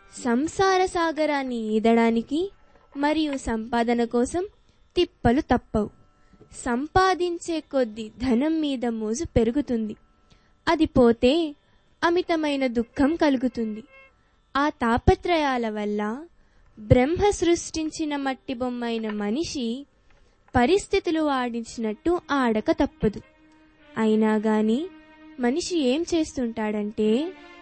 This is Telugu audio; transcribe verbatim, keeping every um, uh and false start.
సంసార సాగరాన్ని ఈదడానికి మరియు సంపాదన కోసం తిప్పలు తప్పవు. సంపాదించే కొద్దీ ధనం మీద మోజు పెరుగుతుంది. అది పోతే అమితమైన దుఃఖం కలుగుతుంది. ఆ తాపత్రయాల వల్ల బ్రహ్మ సృష్టించిన మట్టి బొమ్మైన మనిషి పరిస్థితులు ఆడించినట్టు ఆడక తప్పదు. అయినా గాని మనిషి ఏం చేస్తుంటాడంటే